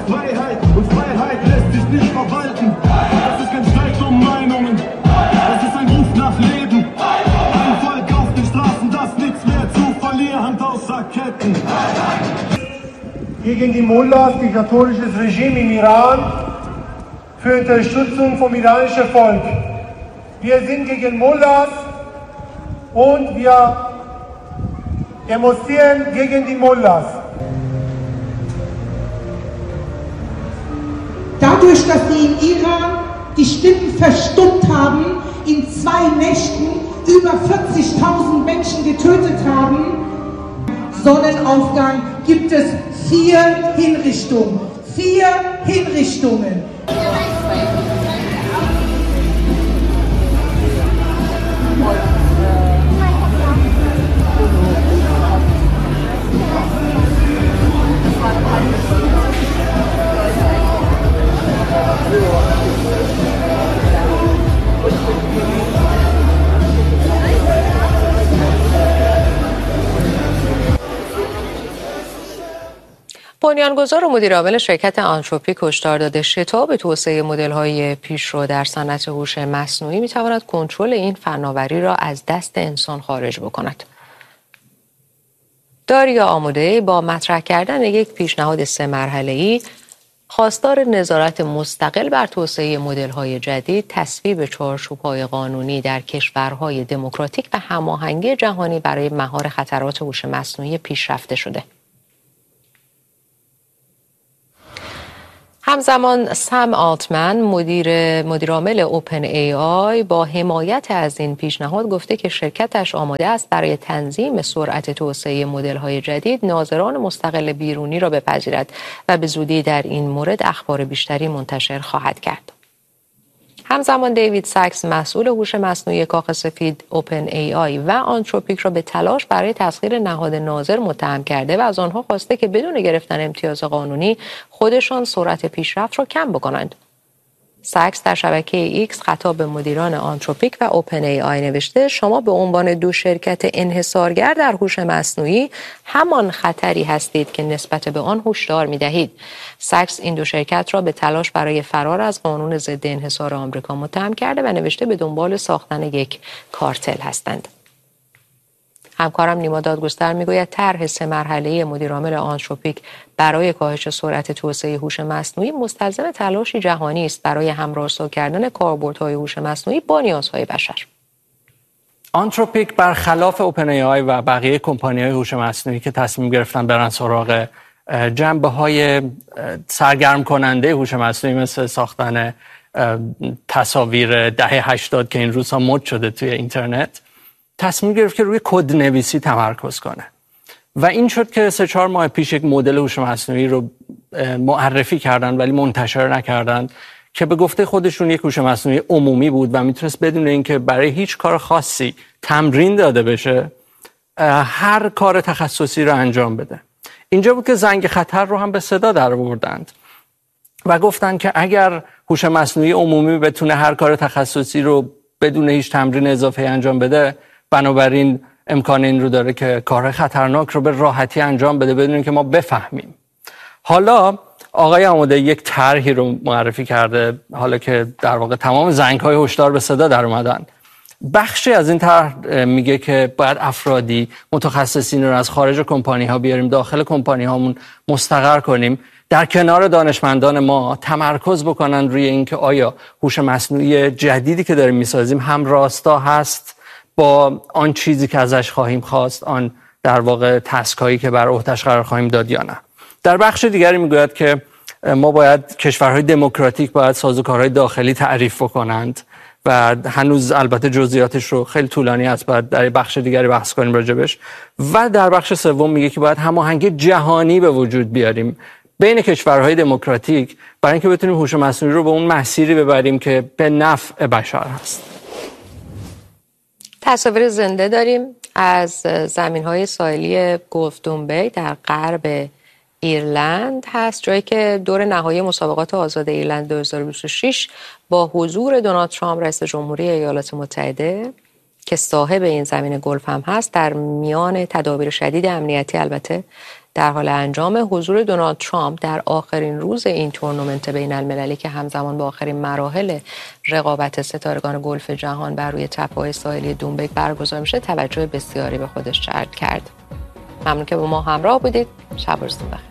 Freiheit und Freiheit lässt sich nicht verwalten. Das ist kein Streit um Meinungen, das ist ein Ruf nach Leben. Ein Volk auf den Straßen, das nichts mehr zu verlieren hat außer Ketten. Gegen die Mullahs, diktatorisches Regime im Iran, für Unterstützung vom iranischen Volk. Wir sind gegen Mullahs und wir demonstrieren gegen die Mullahs. Dadurch, dass sie im Iran die Stimmen verstummt haben, in 2 Nächten über 40.000 Menschen getötet haben, Sonnenaufgang gibt es 4 Hinrichtungen. 4 Hinrichtungen. بنیانگذار و مدیرعامل شرکت آنتروپیک هشدار داده شتاب توسعه مدل‌های پیشرو در صنعت هوش مصنوعی می‌تواند کنترل این فناوری را از دست انسان خارج بکند. داریا آموده با مطرح کردن یک پیشنهاد 3 مرحله‌ای خواستار نظارت مستقل بر توسعه مدل‌های جدید، تصویب چارچوب‌های قانونی در کشورهای دموکراتیک و هماهنگی جهانی برای مهار خطرات هوش مصنوعی پیشرفته شده. همزمان سم آلتمن مدیرعامل اوپن ای آی با حمایت از این پیشنهاد گفته که شرکتش آماده است برای تنظیم سرعت توسعه مدل‌های جدید ناظران مستقل بیرونی را بپذیرد و به زودی در این مورد اخبار بیشتری منتشر خواهد کرد. همزمان دیوید ساکس مسئول هوش مصنوعی کاخ سفید اوپن ای آی و آنتروپیک را به تلاش برای تسخیر نهاد ناظر متهم کرده و از آنها خواسته که بدون گرفتن امتیاز قانونی خودشان سرعت پیشرفت را کم بکنند. ساکس در شبکه ایکس خطاب به مدیران آنتروپیک و اوپن ای آی نوشته شما به عنوان 2 شرکت انحصارگر در هوش مصنوعی همان خطری هستید که نسبت به آن هشدار می‌دهید. ساکس این 2 شرکت را به تلاش برای فرار از قانون ضد انحصار آمریکا متهم کرده و نوشته به دنبال ساختن یک کارتل هستند. همکارم نیما دادگستر میگوید طرح 3 مرحله‌ای مدیرعامل آنتروپیک برای کاهش سرعت توسعه هوش مصنوعی مستلزم تلاشی جهانی است برای همراستا کردن کاربردهای هوش مصنوعی با نیازهای بشر. آنتروپیک برخلاف اوپن ای آی و بقیه کمپانی‌های هوش مصنوعی که تصمیم گرفتن برن سراغ جنبه‌های سرگرم کننده هوش مصنوعی مثل ساختن تصاویر دهه 80 که این روزها مد شده توی اینترنت، تصمیم گرفت که روی کد نویسی تمرکز کنه و این شد که 3-4 ماه پیش یک مدل هوش مصنوعی رو معرفی کردن ولی منتشر نکردن که به گفته خودشون یک هوش مصنوعی عمومی بود و میتونست بدون اینکه برای هیچ کار خاصی تمرین داده بشه هر کار تخصصی رو انجام بده. اینجا بود که زنگ خطر رو هم به صدا در آوردند و گفتن که اگر هوش مصنوعی عمومی بتونه هر کار تخصصی رو بدون هیچ تمرین اضافه انجام بده، بنابراین امکان این رو داره که کار خطرناک رو به راحتی انجام بده بدون اینکه ما بفهمیم. حالا آقای آموده یک طرحی رو معرفی کرده، حالا که در واقع تمام زنگ‌های هشدار به صدا در اومدن. بخشی از این طرح میگه که باید افرادی متخصصین رو از خارج کمپانی‌ها بیاریم داخل کمپانی‌هامون مستقر کنیم، در کنار دانشمندان ما تمرکز بکنن روی اینکه آیا هوش مصنوعی جدیدی که داریم میسازیم هم راستا هست با آن چیزی که ازش خواهیم خواست، آن در واقع تسکایی که بر عهده‌اش قرار خواهیم داد یا نه. در بخش دیگری میگوید که ما باید کشورهای دموکراتیک باید سازوکارهای داخلی تعریف بکنند و هنوز البته جزئیاتش رو خیلی طولانی است، باید در بخش دیگری بحث کنیم راجبش. و در بخش سوم میگه که باید هماهنگی جهانی به وجود بیاریم بین کشورهای دموکراتیک برای اینکه بتونیم هوش مصنوعی رو به اون مسیری ببریم که به نفع بشر هست. تصاویر زنده داریم از زمین‌های ساحلی گلف دونبی در غرب ایرلند هست، جایی که دور نهایی مسابقات آزاد ایرلند 2026 با حضور دونالد ترامپ رئیس جمهوری ایالات متحده که صاحب این زمین گلف هم هست در میان تدابیر شدید امنیتی البته در حال انجام. حضور دونالد ترامپ در آخرین روز این تورنمنت بین المللی که همزمان با آخرین مراحل رقابت ستارگان گلف جهان بر روی تپه‌های ساحلی دونبک برگزار میشه توجه بسیاری به خودش جلب کرد. ممنون که با ما همراه بودید. شب و روزتون بخیر.